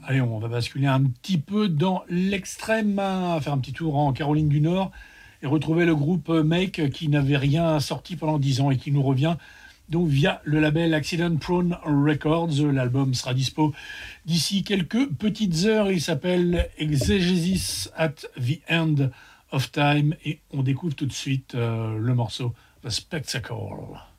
Allez, on va basculer un petit peu dans l'extrême, hein, faire un petit tour en Caroline du Nord et retrouver le groupe Make qui n'avait rien sorti pendant 10 ans et qui nous revient donc via le label Accident Prone Records. L'album sera dispo d'ici quelques petites heures. Il s'appelle Exegesis at the End of Time et on découvre tout de suite le morceau The Spectacle.